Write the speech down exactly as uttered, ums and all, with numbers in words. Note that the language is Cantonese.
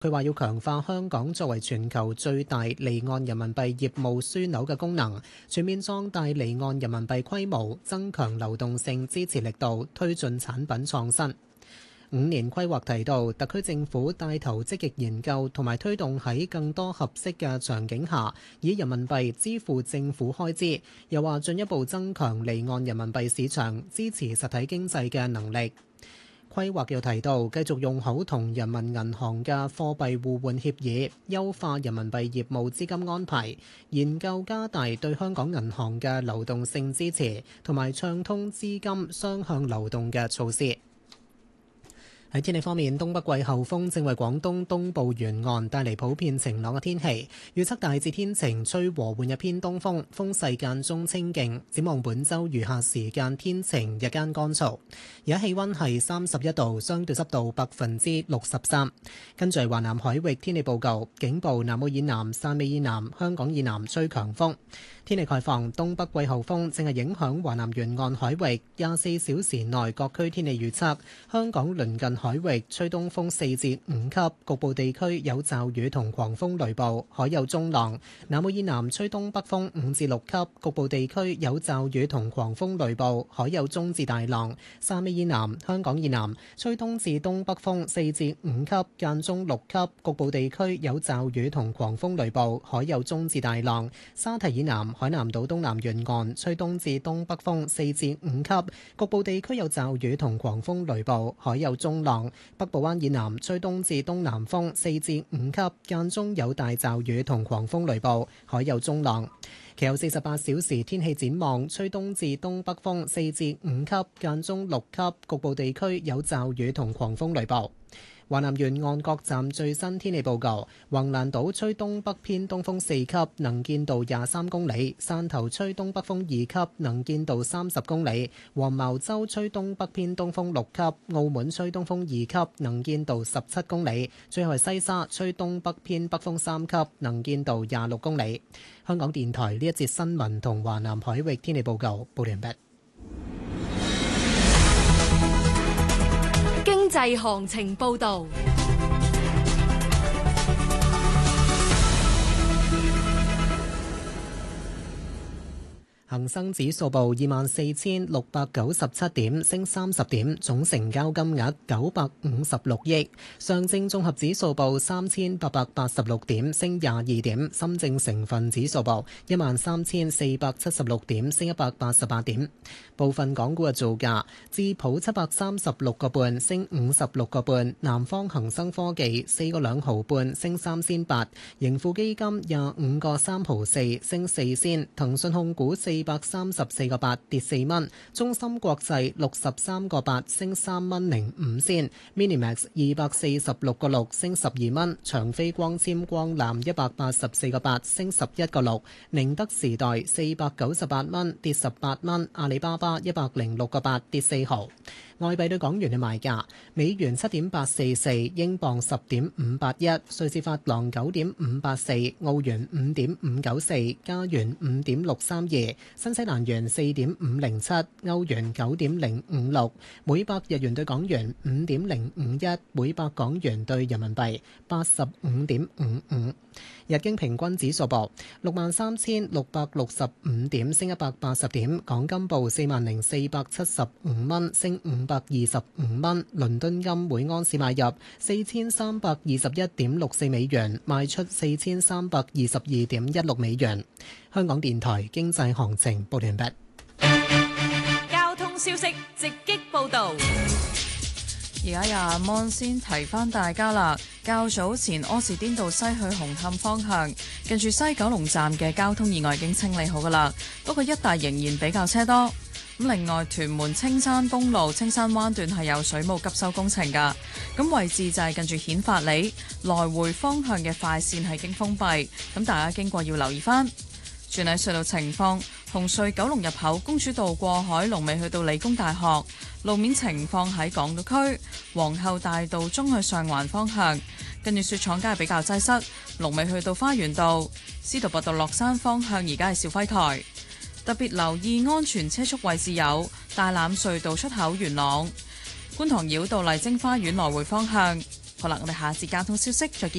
佢話要強化香港作為全球最大離岸人民幣業務樞紐嘅功能，全面壯大離岸人民幣規模，增強流動性支持力度，推進產品創新。五年規劃提到，特區政府帶頭積極研究同埋推動喺更多合適嘅場景下，以人民幣支付政府開支。又話進一步增強離岸人民幣市場，支持實體經濟嘅能力。規劃又提到，繼續用好同人民銀行嘅貨幣互換協議，優化人民幣業務資金安排，研究加大對香港銀行嘅流動性支持，同埋暢通資金雙向流動嘅措施。喺天氣方面，東北季候風正為廣東東部沿岸帶嚟普遍晴朗嘅天氣，預測大致天晴，吹和緩一偏東風，風勢間中清勁。展望本週餘下時間天晴，日間乾燥。而家氣溫係三十一度，相對濕度百分之六十三。跟住係華南海域天氣報告，警報南澳以南、汕尾以南、香港以南吹強風。天氣概況，東北季候風正係影響華南沿岸海域，廿四小時內各區天氣預測：香港鄰近海域吹東風四至五級，局部地區有驟雨同狂風雷暴，海有中浪；南澳以南吹東北風五至六級，局部地區有驟雨同狂風雷暴，海有中至大浪；汕尾以南、香港以南吹東至東北風四至五級，間中六級，局部地區有驟雨同狂風雷暴，海有中至大浪；沙堤以南、海南島東南沿岸吹東至東北風四至五級，局部地區有驟雨同狂風雷暴，海有中浪；北部灣以南吹東至東南風四至五級，間中有大驟雨同狂風雷暴，海有中浪。其後四十八小時天氣展望，吹東至東北風四至五級，間中六級，局部地區有驟雨同狂風雷暴。華南沿岸各站最新天氣報告：橫瀾島吹東北偏東風四級，能見度廿三公里；汕頭吹東北風二級，能見度三十公里；黃茅洲吹東北偏東風六級；澳門吹東風二級，能見度十七公里；最後係西沙吹東北偏北風三級，能見度廿六公里。香港電台呢一節新聞同華南海域天氣報告報完畢。 經濟行情報導。 恒生指數報二萬四千六百九十七點，升三十點，總成交金額九百五十六億。上證綜合指數報三千八百八十六點，升廿二點。深證成分指數報一萬三千四百七十六點，升一百八十八點。部分港股嘅造價：智普七百三十六個半，升五十六個半；南方恒生科技四個兩毫半，升三仙八；盈富基金廿五個三毫四，升四仙；騰訊控股四二百三十四個八，跌四蚊。中芯國際六十三個八，升三蚊零五仙。Minimax 二百四十六個六，升十二蚊。長飛光纖光纜一百八十四個八，升十一個六。寧德時代四百九十八蚊，跌十八蚊。阿里巴巴一百零六個八，跌四毫。外幣對港元嘅賣價：美元七點八四四，英鎊十點五八一，瑞士法郎九點五八四，澳元五點五九四，加元五點六三二，新西蘭元四點五零七，歐元九點零五六，每百日元對港元五點零五一，每百港元對人民幣八十五點五五。日經平均指數報六萬三千六百六十五點，升一百八十點。港金報四萬零四百七十五蚊，升五百二十五蚊。倫敦金每安士買入四千三百二十一點六四美元，賣出四千三百二十二點一六美元。香港電台經濟行情報完畢。 交通消息直擊報導。 而家有阿 Mon 先提翻大家啦，較早前柯士甸道西去紅磡方向，近住西九龍站嘅交通意外已經清理好噶啦，不過一帶仍然比較車多。咁另外，屯門青山公路青山灣段係有水務急修工程噶，咁位置就係近住顯發里來回方向嘅快線係經封閉，咁大家經過要留意翻。轉喺隧道情況，紅隧九龍入口公主道過海龍尾去到理工大學，路面情況喺港島區皇后大道中去上環方向，跟住雪廠街係比較擠塞，龍尾去到花園道，司徒拔道落山方向而家係肇輝台。特別留意安全車速位置有大欖隧道出口元朗、觀塘繞道麗晶花園來回方向。 好啦，我哋下次交通消息再見。